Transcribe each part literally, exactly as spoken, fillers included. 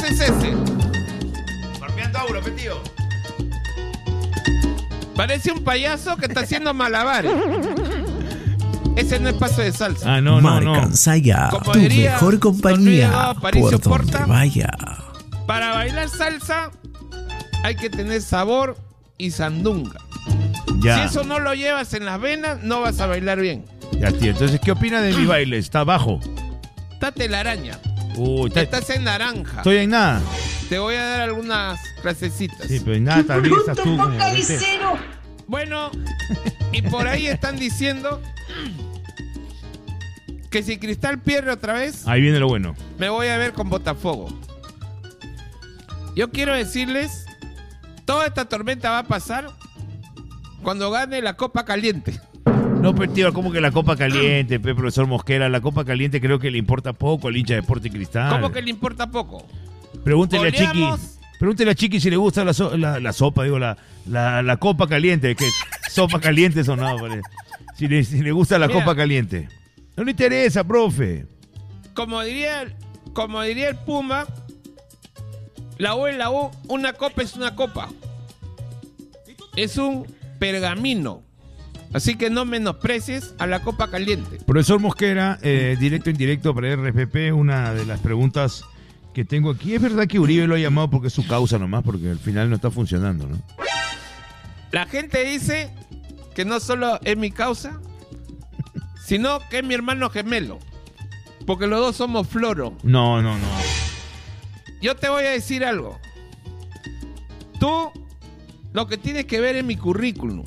es ese? Farpeando aura, tío. Parece un payaso que está haciendo malabares. Ese no es paso de salsa. Ah, no, no, no. Marcansaya, Como tu diría mejor compañía Don Diego Aparicio por donde Porta. vaya. Para bailar salsa hay que tener sabor y sandunga. Ya. Si eso no lo llevas en las venas, no vas a bailar bien. Ya, tío. Entonces, ¿qué opina de mi baile? ¿Está bajo? Está telaraña. Uy, está... Estás en naranja. Estoy en nada. Te voy a dar algunas clasecitas. Sí, pero en nada también estás tú. Como Bueno, y por ahí están diciendo que si Cristal pierde otra vez, Ahí viene lo bueno. me voy a ver con Botafogo. Yo quiero decirles, toda esta tormenta va a pasar cuando gane la Copa Caliente. No, pero tío, ¿cómo que la Copa Caliente, pe, profesor Mosquera? La Copa Caliente creo que le importa poco al hincha de Deporte Cristal. ¿Cómo que le importa poco? Pregúntele a Chiqui. Goleamos. Pregúntele a Chiqui si le gusta la, so- la, la sopa, digo, la, la, la Copa Caliente. Que sopa caliente eso no, vale. Si le, si le gusta la Mira. Copa Caliente. No le interesa, profe. Como diría, el- como diría el Puma, la U es la U, una copa es una copa. Es un pergamino. Así que no menosprecies a la Copa Caliente. Profesor Mosquera, eh, directo en directo para R P P, una de las preguntas que tengo aquí. ¿Es verdad que Uribe lo ha llamado porque es su causa nomás? Porque al final no está funcionando, ¿no? La gente dice que no solo es mi causa, sino que es mi hermano gemelo. Porque los dos somos floro. No, no, no. Yo te voy a decir algo. Tú lo que tienes que ver es mi currículum.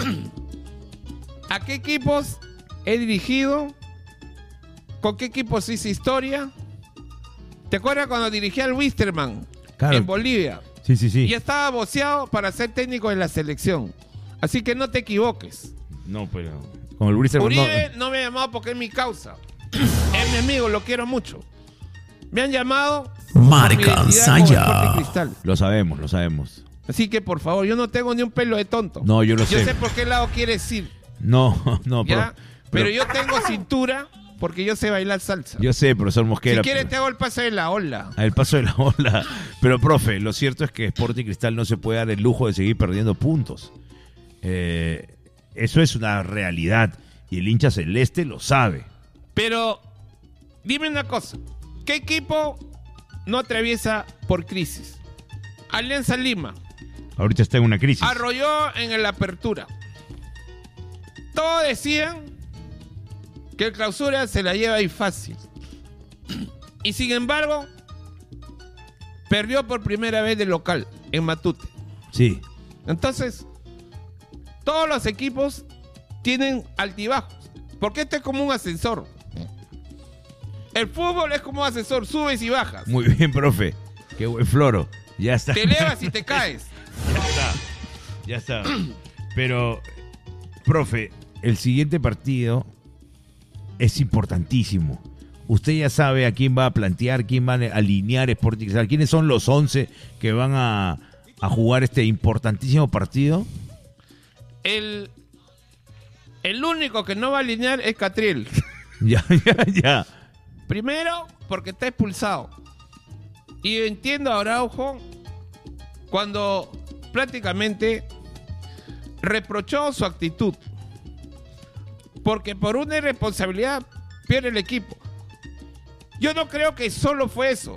¿A qué equipos he dirigido? ¿Con qué equipos hice historia? ¿Te acuerdas cuando dirigí al Wisterman Claro. en Bolivia? Sí, sí, sí. Y estaba voceado para ser técnico de la selección. Así que no te equivoques. No, pero... Con el Bristol, Uribe no. no me ha llamado porque es mi causa. Es mi amigo, lo quiero mucho. Me han llamado por mi identidad Marcansaya. como Sporting Cristal. Lo sabemos, lo sabemos. Así que por favor, yo no tengo ni un pelo de tonto. No, yo lo Yo sé. sé por qué lado quieres ir, No, no, ¿ya? pero, Pero yo tengo cintura porque yo sé bailar salsa. Yo sé, profesor Si Mosquera. quieres te pero- hago el paso de la ola. al paso de la ola. Pero, profe, lo cierto es que Sporting Cristal no se puede dar el lujo de seguir perdiendo puntos. Eh, eso es una realidad. Y el hincha celeste lo sabe. Pero dime una cosa. ¿Qué equipo no atraviesa por crisis? Alianza Lima. Ahorita está en una crisis. Arrolló en el apertura. Todos decían que el clausura se la lleva ahí fácil. Y sin embargo, perdió por primera vez de local en Matute. Sí. Entonces, todos los equipos tienen altibajos. Porque este es como un ascensor. El fútbol es como un ascensor, subes y bajas. Muy bien, profe. Qué buen floro. Ya está. Te elevas y te caes. Ya está. Ya está. Pero, profe, el siguiente partido es importantísimo. Usted ya sabe a quién va a plantear, quién va a alinear Sporting Cristal, quiénes son los once que van a, a jugar este importantísimo partido. El, el único que no va a alinear es Catriel. Ya, ya, ya. Primero, porque está expulsado. Y entiendo a Araujo cuando prácticamente reprochó su actitud. Porque por una irresponsabilidad pierde el equipo. Yo no creo que solo fue eso.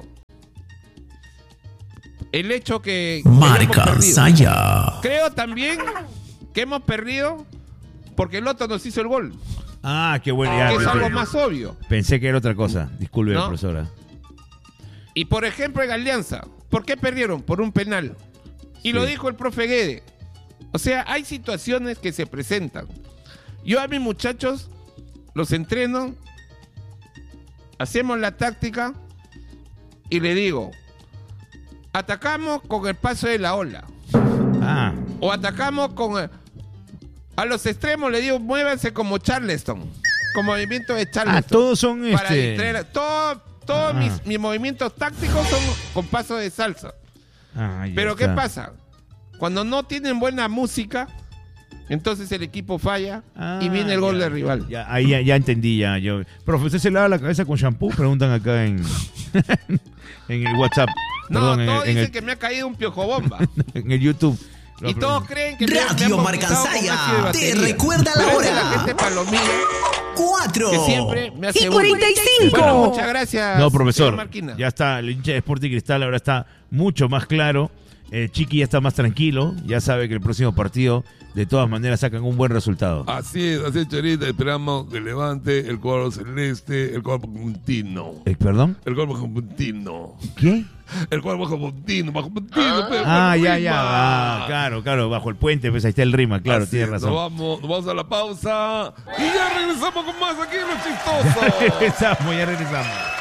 El hecho que, que hemos perdido. Marcansaya. Creo también que hemos perdido porque el otro nos hizo el gol. Ah, qué bueno. Ya, Que es pensé, algo más obvio. pensé que era otra cosa. Disculpe, ¿No? profesora. Y por ejemplo en Alianza, ¿por qué perdieron? Por un penal. Y Sí. lo dijo el profe Guede. O sea, hay situaciones que se presentan. Yo a mis muchachos los entreno, hacemos la táctica y le digo, atacamos con el paso de la ola. Ah, O atacamos con... el- A los extremos le digo, muévanse como Charleston. Con movimiento de Charleston. ah todos son Para este. distraer. Todo, todos Ah. mis, mis movimientos tácticos son con paso de salsa. Ah, ya Pero ¿qué está. pasa? Cuando no tienen buena música, entonces el equipo falla Ah, y viene el gol ya, del rival. Ya, ahí ya, ya entendí, ya. Yo. Profe, ¿usted se lava la cabeza con shampoo? Preguntan acá en, en el WhatsApp. No, Perdón, en todos el- en dicen el- que me ha caído un piojo bomba. en el YouTube. Lo Y todos creen que me- Radio me han bautizado Marcansaya con ácido de te batería. recuerda la Pero hora. esa es la gente palomilla Cuatro. que siempre me hace Y bullying. cuarenta y cinco. Bueno, muchas gracias. No, profesor, señor Marquina. ya está, el hincha de Sporting Cristal ahora está mucho más claro. Eh, Chiqui ya está más tranquilo, ya sabe que el próximo partido de todas maneras sacan un buen resultado. Así es, así es, Chorita. Esperamos que levante el cuadro celeste, el cuadro puntino. Eh, ¿Perdón? El cuadro bajo puntino. ¿Qué? El cuadro bajo puntino, bajo puntino. pe, Ah, bajo ya, rima. ya, ah, claro, claro, bajo el puente, pues ahí está el rima, claro, Así tienes es, razón. Nos vamos, nos vamos a la pausa y ya regresamos con más aquí en Los Chistosos. Ya regresamos, ya regresamos.